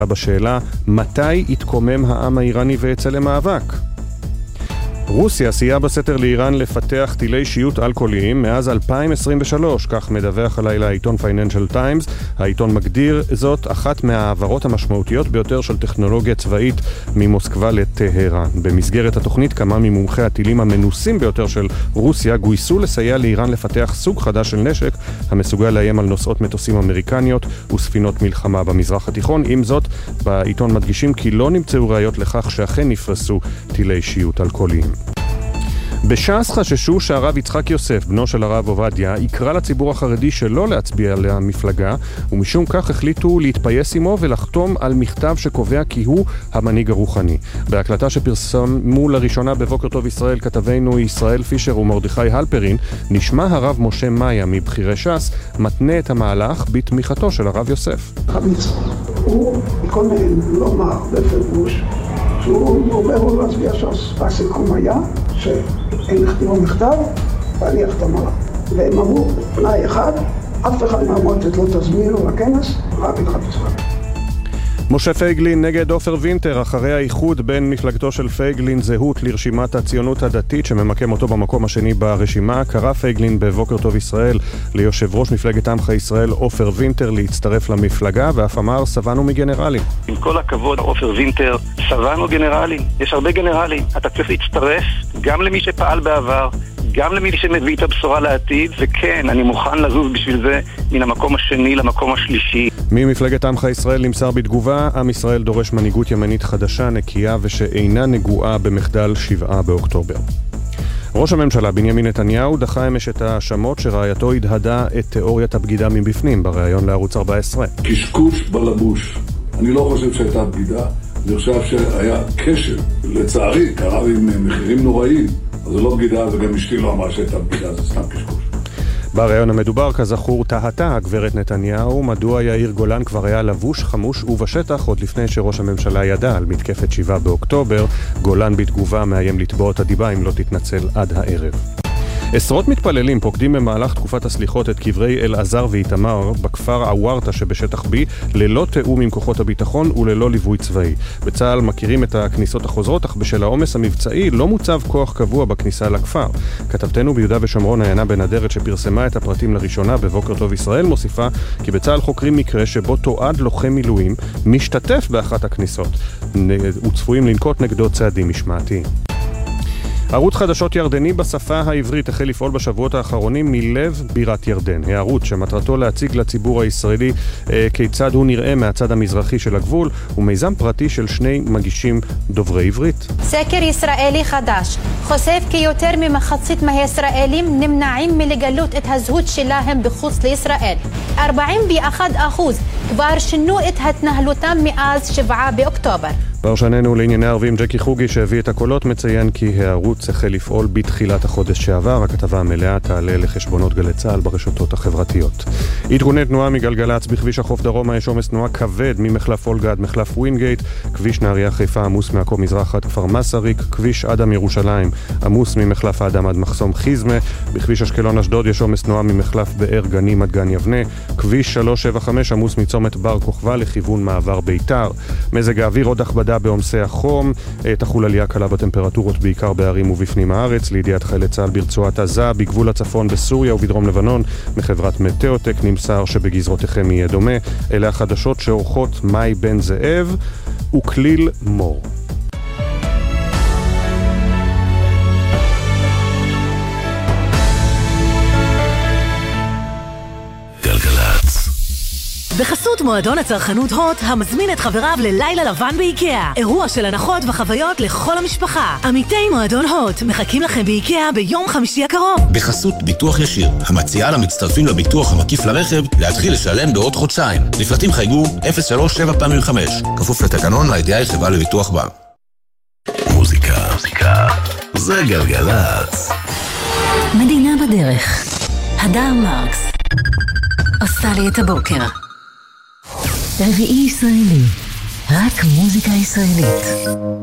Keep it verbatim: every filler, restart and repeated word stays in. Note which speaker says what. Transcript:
Speaker 1: בשאלה מתי יתקומם העם האיראני ויצא למאבק. רוסיה סייעה בסתר לאיראן לפתח טילי שיוט אלכוהוליים מאז אלפיים עשרים ושלוש, כך מדווח הלילה העיתון פייננשל טיימס. העיתון מגדיר זאת אחת מהעברות המשמעותיות ביותר של טכנולוגיה צבאית ממוסקבה לטהרן. במסגרת התוכנית כמה ממומחי הטילים המנוסים ביותר של רוסיה גויסו לסייע לאיראן לפתח סוג חדש של נשק המסוגל לאיים על נוסעות מטוסים אמריקניות וספינות מלחמה במזרח התיכון. עם זאת, בעיתון מדגישים כי לא נמצאו ראיות לכך שאכן נפרסו טילי שיוט אלכוהוליים. בש"ס חששו שהרב יצחק יוסף, בנו של הרב עובדיה, יקרא לציבור החרדי שלא להצביע למפלגה, ומשום כך החליטו להתפייס עמו ולחתום על מכתב שקובע כי הוא המנהיג הרוחני. בהקלטה שפרסמו לראשונה בבוקר טוב ישראל כתבינו ישראל פישר ומרדכי הלפרין, נשמע הרב משה מאיה מבחירי ש"ס מתנה את המהלך בתמיכתו של הרב יוסף.
Speaker 2: הרב יצחק, הוא מתכונן לומר בפירוש שהוא אומר לו להצביע ש"ס. בסיכום היה שהם יכתבו מכתב ואני אחתום עליו. והם אמרו, תנאי אחד, אף אחד מהמועצת לא תזמינו לכנס, רק יצחק יצחק.
Speaker 1: משה פייגלין נגד עופר וינטר, אחרי האיחוד בין מפלגתו של פייגלין זהות לרשימת הציונות הדתית שממקם אותו במקום השני ברשימה, קרא פייגלין בבוקר טוב ישראל ליושב ראש מפלגת עמך ישראל עופר וינטר להצטרף למפלגה, ואף אמר סבנו מגנרלים.
Speaker 3: עם כל הכבוד עופר וינטר, סבנו גנרלים, יש הרבה גנרלים, אתה צריך להצטרף גם למי שפעל בעבר, גם למי שמביא את הבשורה לעתיד, וכן, אני מוכן לזוז בשביל זה מן המקום השני למקום השלישי.
Speaker 1: ממפלגת עמך ישראל נמסר בתגובה, עם ישראל דורש מנהיגות ימנית חדשה, נקייה ושאינה נגועה במחדל שבעה באוקטובר. ראש הממשלה בנימין נתניהו דחה אמש את האשמות שרעייתו הדהדה את תיאוריית הבגידה מבפנים בריאיון לערוץ ארבע עשרה.
Speaker 4: קשקוש בלבוש. אני לא חושב שהייתה בגידה, אני חושב שהיה קשר. לצערי, קרה עם מחירים נוראים. אז זה לא בגידה, וגם אשתי לא אמרה שהייתה בגידה, זה סתם קשקוש.
Speaker 1: ברעיון המדובר, כזכור, תהתה הגברת נתניהו מדוע יאיר גולן כבר היה לבוש, חמוש ובשטח עוד לפני שראש הממשלה ידע על מתקפת שבעה באוקטובר. גולן בתגובה מאיים לתבוע את הדיבה אם לא תתנצל עד הערב. עשרות מתפללים פוקדים במהלך תקופת הסליחות את קברי אלעזר ואיתמר בכפר עוורתה שבשטח בי ללא תאום עם כוחות הביטחון וללא ליווי צבאי. בצה"ל מכירים את הכניסות החוזרות, אך בשל העומס המבצעי לא מוצב כוח קבוע בכניסה לכפר. כתבתנו ביהודה ושומרון עיינה בנדרת שפרסמה את הפרטים לראשונה בבוקר טוב ישראל מוסיפה כי בצה"ל חוקרים מקרה שבו תועד לוחם מילואים משתתף באחת הכניסות וצפויים לנקוט נגדו צעדים משמעתיים. ערוץ חדשות ירדני בשפה העברית החל לפעול בשבועות האחרונים מלב בירת ירדן. הערוץ שמטרתו להציג לציבור הישראלי אה, כיצד הוא נראה מהצד המזרחי של הגבול, הוא מיזם פרטי של שני מגישים דוברי עברית.
Speaker 5: סקר ישראלי חדש חושף כי יותר ממחצית מהישראלים נמנעים מלגלות את הזהות שלהם בחוץ לישראל. ארבעים ואחד אחוז כבר שינו את התנהלותם מאז שבעה באוקטובר.
Speaker 1: פרשננו לענייני ערבים ג'קי חוגי שהביא את הקולות מציין כי הערוץ החל לפעול בתחילת החודש שעבר. הכתבה המלאה תעלה לחשבונות גלי צה"ל ברשתות החברתיות. עדכוני תנועה מגלגלץ בכביש החוף דרומה יש עומס תנועה כבד ממחלף אולגה עד מחלף ווינגייט, כביש נהריה חיפה עמוס מעכו מזרח עד כפר מסריק, כביש אדם ירושלים עמוס ממחלף האדם עד מחסום חיזמה, בכביש אשקלון אשדוד יש עומס תנועה ממחלף באר גנים עד גן יבנה, כביש שלוש שבע חמש עמוס מצומת בר כוכבא לכיוון מעבר ביתר. מזג האוויר עוד הכבדה בעומסי החום, תחול עלייה קלה בטמפרטורות בעיקר בערים ובפנים הארץ. לידיעת חיילי צה"ל ברצועת עזה, בגבול הצפון בסוריה ובדרום לבנון, מחברת מטאוטק נמסר שבגזרותיכם יהיה דומה. אלה החדשות שעורכות מאי בן זאב וכליל מור.
Speaker 6: בחסות מועדון הצרכנות הוט, המזמין את חבריו ללילה לבן באיקאה. אירוע של הנחות וחוויות לכל המשפחה. עמיתי מועדון הוט מחכים לכם באיקאה ביום חמישי הקרוב.
Speaker 7: בחסות ביטוח ישיר, המציעה למצטרפים לביטוח המקיף לרכב להתחיל לשלם בעוד חודשיים. לפרטים חייגו אפס שלוש שבע פעמים חמש. כפוף לתקנון לידיעה חברה לביטוח בה. מוזיקה, מוזיקה, זה גלגלצ.
Speaker 6: מדינה בדרך. הדר מרקס עושה לי את הבוקר. רביעי ישראלי, רק מוזיקה ישראלית.